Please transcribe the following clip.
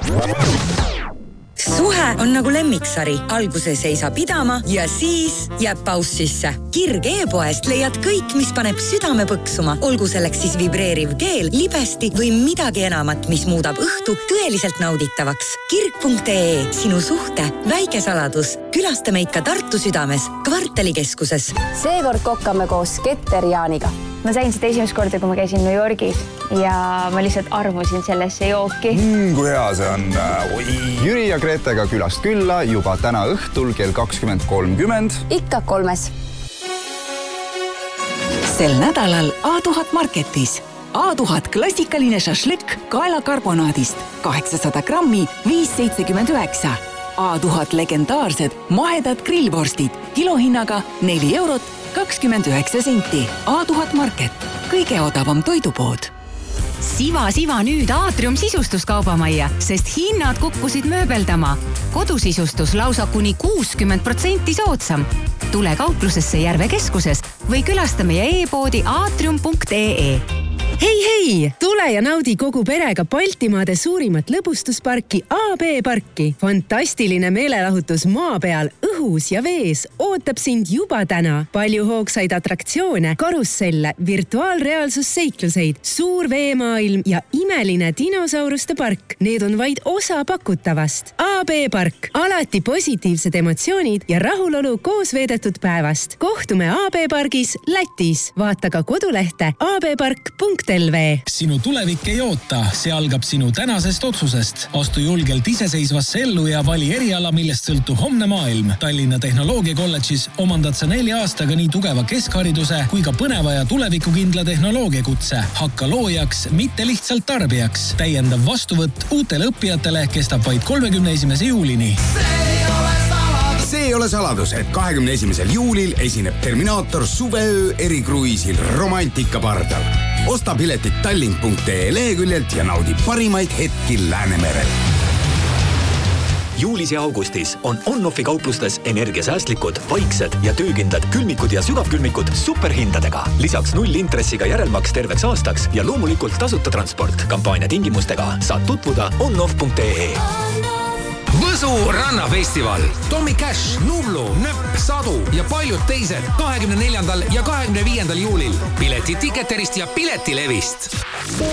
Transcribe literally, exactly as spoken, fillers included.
Suhe on nagu lemmiksari. Alguses ei saa pidama ja siis jääb paus sisse. Kirg e-poest leiad kõik, mis paneb südame põksuma. Olgu selleks siis vibreeriv keel, libesti või midagi enamat, mis muudab õhtu tõeliselt nauditavaks. Kirg punkt ee, sinu suhte väike saladus. Külasta meid ka Tartu südames, kvartalikeskuses. Seekord kokkame koos Keter Jaaniga. Ma sain seda esimest korda, kui ma käisin New Yorgis ja ma lihtsalt armusin sellesse jooki. Mm, kui hea see on. Oi. Jüri ja Gretega külast külla juba täna õhtul kell kakskümmend kolmkümmend. Ikka kolmes. Sel nädalal A tuhat Marketis. A tuhat klassikaline šašlõkk kaelakarbonaadist. kaheksasada grammi, viis seitsekümmend üheksa. A tuhat legendaarsed mahedad grillvorstid. Kilohinnaga neli eurot, kakskümmend üheksa senti. A tuhat Market. Kõige odavam toidupood. Siva Siva nüüd Aatrium sisustuskaubamajja, sest hinnad kukkusid mööbeldama. Kodusisustus lausa kuni kuuskümmend protsenti soodsam. Tule kauplusesse Järve keskuses või külasta meie e-poodi aatrium punkt ee. Hei, hei! Tule ja naudi kogu perega Baltimaade suurimat lõbustusparki A B parki. Fantastiline meelelahutus maa peal, õhus ja vees ootab sind juba täna. Palju hoogsaid atraktsioone, karusselle, virtuaalreaalsusseikluseid, suur veemaailm ja imeline dinosauruste park. Need on vaid osa pakutavast. A B park. Alati positiivsed emotsioonid ja rahulolu koos veedetud päevast. Kohtume A B pargis Lätis. Vaata ka kodulehte a b park punkt ee. Sinu tulevik ei oota, see algab sinu tänasest otsusest. Astu julgelt iseseisvasse ellu ja vali eriala, millest sõltub homne maailm. Tallinna Tehnoloogiakolledžis omandad sa nelja aastaga nii tugeva keskhariduse kui ka põneva ja tulevikukindla tehnoloogiakutse. Hakka loojaks, mitte lihtsalt tarbijaks. Täiendav vastuvõtt uutele õppijatele kestab vaid kolmekümne esimese juulini. See ei ole saladus, et kahekümne esimesel juulil esineb Terminaator suveöö erikruiisil Romantika pardal. Osta piletit tallink punkt ee leheküljelt ja naudi parimaid hetki Läänemerel. Juulis ja augustis on On-Offi kauplustes energiasäästlikud, vaiksed ja töökindlad külmikud ja sügavkülmikud superhindadega. Lisaks null intressiga järelmaks terveks aastaks ja loomulikult tasuta transport. Kampaania tingimustega saad tutvuda on off punkt ee. Võsu rannafestival. Tommy Cash, Nublu, Nöpp, Sadu ja paljud teised kahekümne neljandal ja kahekümne viiendal juulil. Piletid Ticketerist ja Piletilevist.